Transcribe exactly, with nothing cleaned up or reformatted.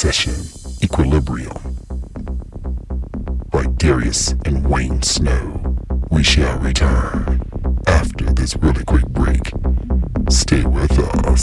session, Equilibrium, by Darius and Wayne Snow. We shall return after this really quick break. Stay with us.